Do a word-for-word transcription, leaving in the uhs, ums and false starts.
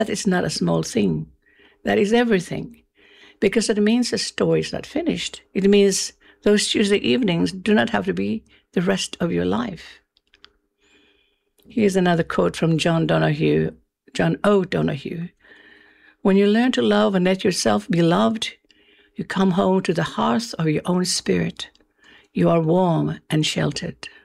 That is not a small thing. That is everything. Because it means the story is not finished. It means those Tuesday evenings do not have to be the rest of your life. Here's another quote from John Donahue, John O. Donahue. When you learn to love and let yourself be loved, you come home to the hearth of your own spirit. You are warm and sheltered.